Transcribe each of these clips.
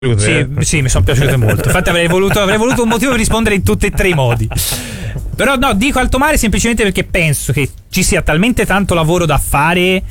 Sì, mi sono piaciute molto. Infatti avrei voluto un motivo per rispondere in tutti e tre i modi. Però no, dico Alto Mare semplicemente perché penso che ci sia talmente tanto lavoro da fare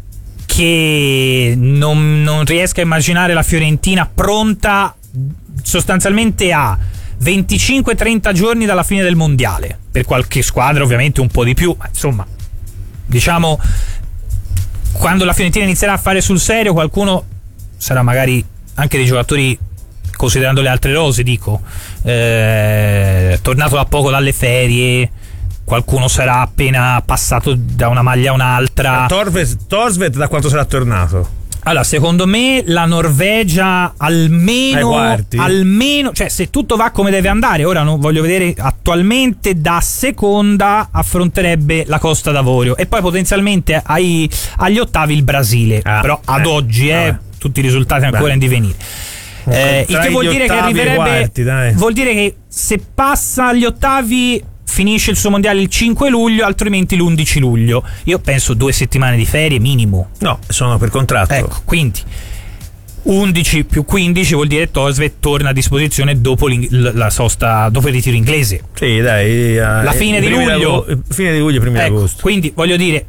che non riesco a immaginare la Fiorentina pronta sostanzialmente a 25-30 giorni dalla fine del mondiale. Per qualche squadra ovviamente un po' di più, ma insomma, diciamo, quando la Fiorentina inizierà a fare sul serio, qualcuno sarà magari anche dei giocatori, considerando le altre rose, dico, tornato da poco dalle ferie, qualcuno sarà appena passato da una maglia a un'altra. Thorstvedt da quanto sarà tornato? Allora, secondo me la Norvegia almeno, cioè se tutto va come deve andare, ora non voglio vedere, attualmente da seconda affronterebbe la Costa d'Avorio e poi potenzialmente agli ottavi il Brasile, però ad oggi tutti i risultati ancora in divenire. Il che vuol dire che arriverebbe vuol dire che se passa agli ottavi finisce il suo mondiale il 5 luglio, altrimenti l'11 luglio. Io penso 2 settimane di ferie minimo. No, sono per contratto. Ecco, quindi 11 più 15 vuol dire Thorstvedt torna a disposizione dopo la sosta, dopo il ritiro inglese. Sì, dai, la fine di luglio. Fine di luglio, primi di agosto. Quindi voglio dire,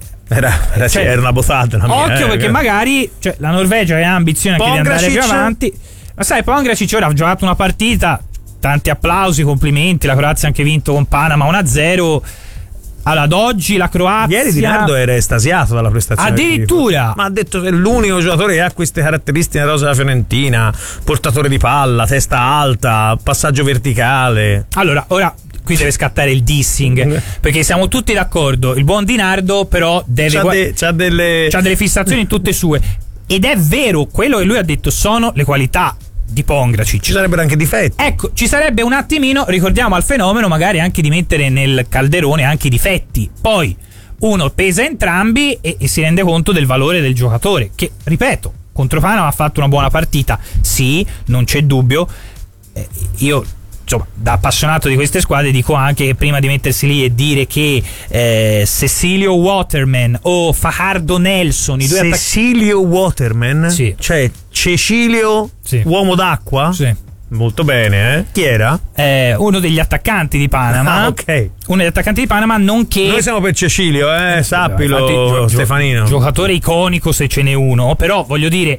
era una bottata. Occhio, perché magari la Norvegia ha ambizione anche di andare più avanti. Ma sai, Pongracic ora ha giocato una partita, tanti applausi, complimenti, la Croazia ha anche vinto con Panama 1-0. Allora, ad oggi la Croazia, ieri Di Nardo era estasiato dalla prestazione, addirittura, ma ha detto che è l'unico giocatore che ha queste caratteristiche nella rosa della Fiorentina: portatore di palla, testa alta, passaggio verticale. Allora, ora qui deve scattare il dissing, perché siamo tutti d'accordo, il buon Di Nardo però c'ha delle fissazioni tutte sue, ed è vero quello che lui ha detto, sono le qualità di Pongracic. Ci sarebbero anche difetti. Ecco, ci sarebbe un attimino, ricordiamo al fenomeno magari anche di mettere nel calderone anche i difetti. Poi uno pesa entrambi e si rende conto del valore del giocatore, che, ripeto, contro Panama ha fatto una buona partita, sì, non c'è dubbio. Io, insomma, da appassionato di queste squadre dico anche che prima di mettersi lì e dire che Cecilio Waterman o Fajardo Nelson, i due Cecilio Waterman? Sì. Cioè Cecilio, sì, uomo d'acqua? Sì. Molto bene, Chi era? Uno degli attaccanti di Panama. Ok. Uno degli attaccanti di Panama, nonché... Noi siamo per Cecilio, sappilo, infatti, Stefanino. Giocatore iconico se ce n'è uno, però voglio dire,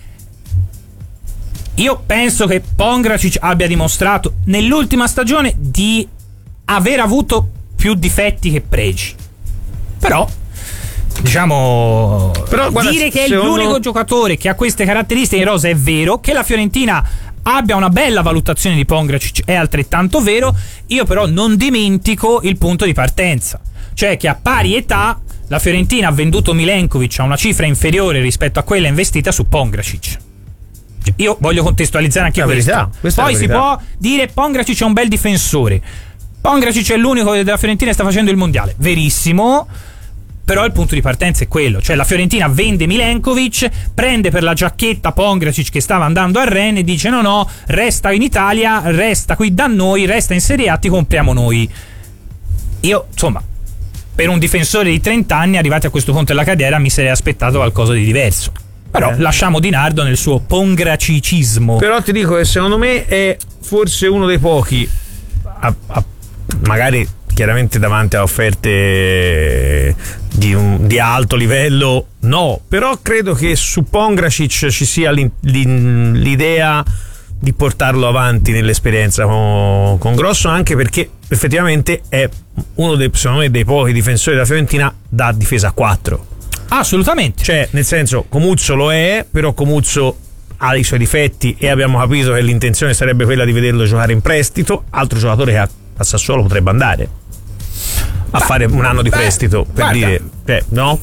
io penso che Pongracic abbia dimostrato nell'ultima stagione di aver avuto più difetti che pregi. Però, diciamo, guarda, dire che è l'unico giocatore che ha queste caratteristiche in rosa è vero, che la Fiorentina abbia una bella valutazione di Pongracic è altrettanto vero. Io però non dimentico il punto di partenza, cioè che a pari età la Fiorentina ha venduto Milenkovic a una cifra inferiore rispetto a quella investita su Pongracic. Io voglio contestualizzare anche questo. Poi si può dire Pongracic è un bel difensore, Pongracic è l'unico della Fiorentina che sta facendo il mondiale, verissimo, però il punto di partenza è quello, cioè la Fiorentina vende Milenkovic, prende per la giacchetta Pongracic che stava andando a Rennes e dice no, resta in Italia, resta qui da noi, resta in Serie A, ti compriamo noi. Io, insomma, per un difensore di 30 anni arrivati a questo punto della carriera mi sarei aspettato qualcosa di diverso. Però lasciamo Di Nardo nel suo pongracicismo. Però ti dico che secondo me è forse uno dei pochi, magari chiaramente davanti a offerte di alto livello, no, però credo che su Pongracic ci sia l'idea di portarlo avanti nell'esperienza con Grosso, anche perché effettivamente è uno secondo me dei pochi difensori della Fiorentina da difesa a 4. Assolutamente, cioè nel senso, Comuzzo lo è, però Comuzzo ha i suoi difetti e abbiamo capito che l'intenzione sarebbe quella di vederlo giocare in prestito. Altro giocatore che a Sassuolo potrebbe andare a fare un anno di prestito, per dire, no?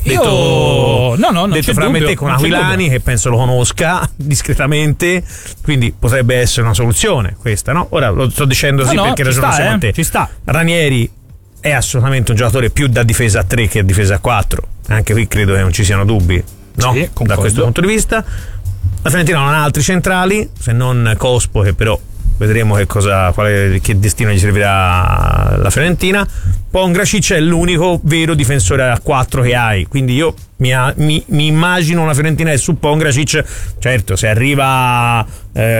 Detto fra me e te con Aquilani, che penso lo conosca discretamente, quindi potrebbe essere una soluzione questa, no? Ora lo sto dicendo così perché ragiono insieme a te. Ci sta. Ranieri è assolutamente un giocatore più da difesa a 3 che a difesa a 4. Anche qui credo che non ci siano dubbi, no? Sì, da questo punto di vista. La Fiorentina non ha altri centrali, se non Cospo, che però vedremo che destino gli servirà la Fiorentina. Pongracic è l'unico vero difensore a 4 che hai, quindi io mi immagino una Fiorentina che su Pongracic, certo, se arriva